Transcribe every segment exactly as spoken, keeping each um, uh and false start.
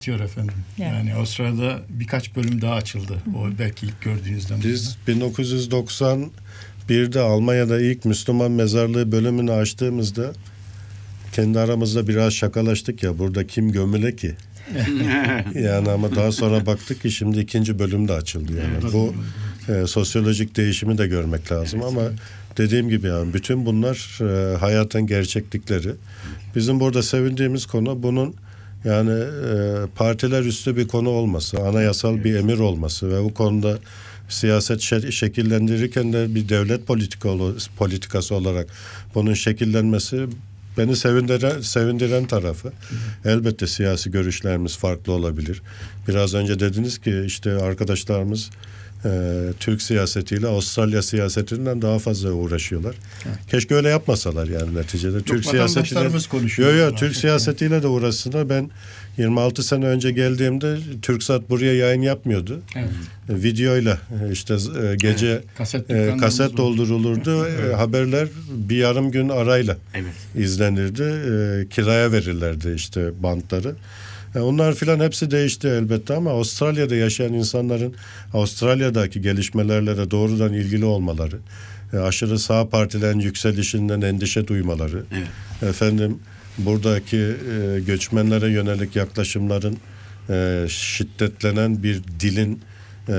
Diyor efendim. Yani. yani Avustralya'da birkaç bölüm daha açıldı. Hı-hı. O belki ilk gördüğünüzden. Biz bin dokuz yüz doksan birde Almanya'da ilk Müslüman mezarlığı bölümünü açtığımızda kendi aramızda biraz şakalaştık ya, burada kim gömüle ki? Yani ama daha sonra baktık ki şimdi ikinci bölüm de açıldı yani. Evet, bu e, sosyolojik değişimi de görmek lazım, evet, ama dediğim gibi yani bütün bunlar e, hayatın gerçeklikleri. Bizim burada sevindiğimiz konu bunun yani e, partiler üstü bir konu olması, anayasal evet. bir emir olması ve bu konuda siyaset şekillendirirken de bir devlet politika, politikası olarak bunun şekillenmesi beni sevindiren, sevindiren tarafı. Hı. Elbette siyasi görüşlerimiz farklı olabilir. Biraz önce dediniz ki işte arkadaşlarımız e, Türk siyasetiyle Avustralya siyasetinden daha fazla uğraşıyorlar. Hı. Keşke öyle yapmasalar yani neticede. Yok, Türk siyasetiyle yo, yo, Türk siyasetiyle de uğraşsınlar. Ben yirmi altı sene önce geldiğimde TürkSat buraya yayın yapmıyordu. Evet. Videoyla işte gece evet. kaset, e, kaset doldurulurdu. Evet. Haberler bir yarım gün arayla evet. izlenirdi. E, kiraya verirlerdi işte bantları. E, onlar filan hepsi değişti elbette ama Avustralya'da yaşayan insanların Avustralya'daki gelişmelerle de doğrudan ilgili olmaları, e, aşırı sağ partilerin yükselişinden endişe duymaları, evet. efendim buradaki e, göçmenlere yönelik yaklaşımların e, şiddetlenen bir dilin e,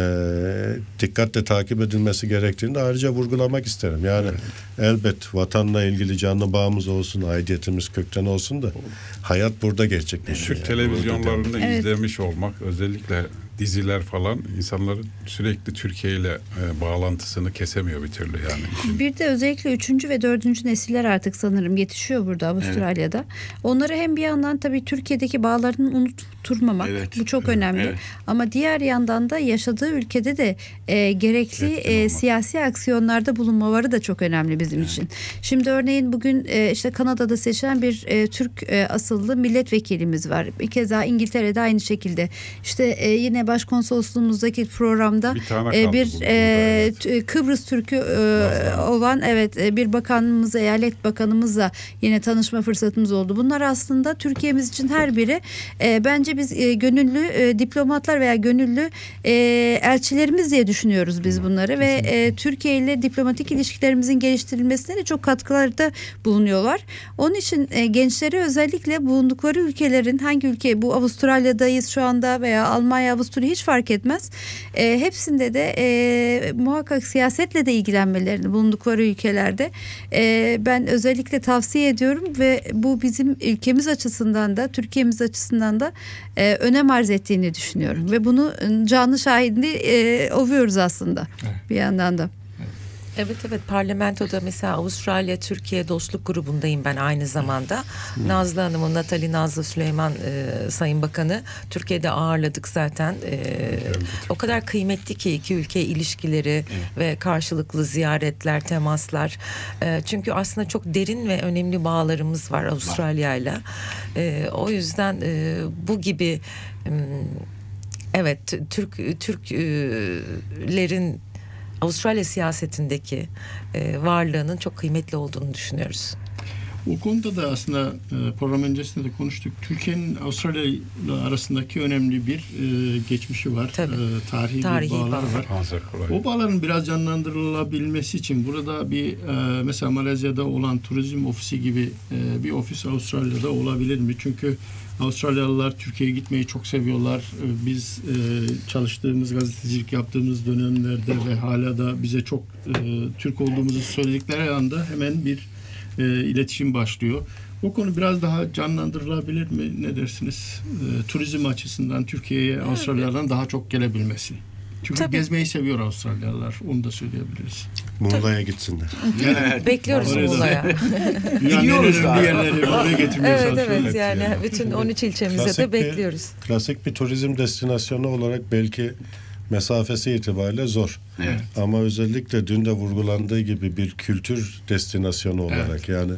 dikkatle takip edilmesi gerektiğini de ayrıca vurgulamak isterim. Yani evet. elbet vatanla ilgili canlı bağımız olsun, aidiyetimiz kökten olsun da hayat burada gerçekleşiyor. Türk yani. televizyonlarında evet. izlemiş olmak, özellikle diziler falan insanların sürekli Türkiye ile e, bağlantısını kesemiyor bir türlü yani. Bir de özellikle üçüncü ve dördüncü nesiller artık sanırım yetişiyor burada Avustralya'da. Evet. Onları hem bir yandan tabii Türkiye'deki bağlarını unutturmamak evet. bu çok evet. önemli. Evet. Ama diğer yandan da yaşadığı ülkede de e, gerekli e, siyasi aksiyonlarda bulunmaları da çok önemli bizim evet. için. Şimdi örneğin bugün e, işte Kanada'da seçilen bir e, Türk e, asıllı milletvekilimiz var. Bir kez daha İngiltere'de aynı şekilde. İşte e, yine başkonsolosluğumuzdaki programda bir, e, bir e, evet. Kıbrıs Türk'ü e, olan evet e, bir bakanımızla, eyalet bakanımızla yine tanışma fırsatımız oldu. Bunlar aslında Türkiye'miz için her biri e, bence biz e, gönüllü e, diplomatlar veya gönüllü e, elçilerimiz diye düşünüyoruz biz bunları. Hı, ve e, Türkiye ile diplomatik ilişkilerimizin geliştirilmesine de çok katkılarda bulunuyorlar. Onun için e, gençleri özellikle bulundukları ülkelerin hangi ülke, bu Avustralya'dayız şu anda veya Almanya, Avusturya hiç fark etmez. E, hepsinde de e, muhakkak siyasetle de ilgilenmelerini bulundukları ülkelerde e, ben özellikle tavsiye ediyorum ve bu bizim ülkemiz açısından da Türkiye'miz açısından da e, önem arz ettiğini düşünüyorum ve bunu canlı şahidini e, ovuyoruz aslında evet. bir yandan da. Evet evet parlamentoda mesela Avustralya Türkiye dostluk grubundayım ben aynı zamanda. Hmm. Nazlı Hanım'ın, Natali Nazlı Süleyman e, Sayın Bakanı Türkiye'de ağırladık zaten. E, o kadar kıymetli ki iki ülke ilişkileri evet. ve karşılıklı ziyaretler, temaslar. E, çünkü aslında çok derin ve önemli bağlarımız var Avustralya'yla. E, o yüzden e, bu gibi e, evet Türk Türklerin Avustralya siyasetindeki e, varlığının çok kıymetli olduğunu düşünüyoruz. O konuda da aslında e, program öncesinde de konuştuk. Türkiye'nin Avustralya ile arasındaki önemli bir e, geçmişi var. E, tarihi, tarihi bir bağlar var. var. O bağların biraz canlandırılabilmesi için burada bir e, mesela Malezya'da olan turizm ofisi gibi e, bir ofis Avustralya'da olabilir mi? Çünkü Avustralyalılar Türkiye'ye gitmeyi çok seviyorlar. Biz e, çalıştığımız, gazetecilik yaptığımız dönemlerde ve hala da bize çok e, Türk olduğumuzu söyledikleri anda hemen bir e, iletişim başlıyor. O konu biraz daha canlandırılabilir mi? Ne dersiniz? E, turizm açısından Türkiye'ye Avustralyalılardan daha çok gelebilmesi. Çünkü Tabii. gezmeyi seviyor Avustralyalılar. Onu da söyleyebiliriz. Muğla'ya gitsinler. Evet. Bekliyoruz Muğla'ya. Gidiyoruz bir yerleri oraya getirmeye evet, çalışıyoruz. Evet yani bütün on üç ilçemize klasik de bekliyoruz. Bir, klasik bir turizm destinasyonu olarak belki mesafesi itibariyle zor. Evet. Ama özellikle dün de vurgulandığı gibi bir kültür destinasyonu olarak evet. yani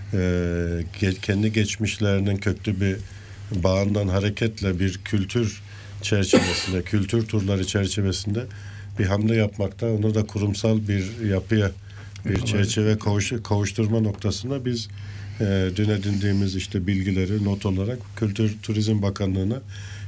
e, kendi geçmişlerinin köklü bir bağından hareketle bir kültür çerçevesinde, kültür turları çerçevesinde bir hamle yapmakta, onu da kurumsal bir yapıya, bir evet, çerçeve kavuş, kavuşturma noktasında biz e, dün edindiğimiz işte bilgileri not olarak Kültür Turizm Bakanlığı'na